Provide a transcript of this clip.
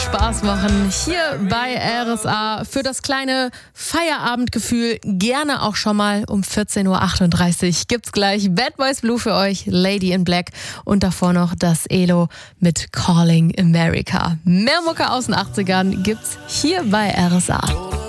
Spaß machen. Hier bei RSA für das kleine Feierabendgefühl gerne auch schon mal um 14.38 Uhr gibt's gleich Bad Boys Blue für euch, Lady in Black und davor noch das ELO mit Calling America. Mehr Mucke aus den 80ern gibt's hier bei RSA.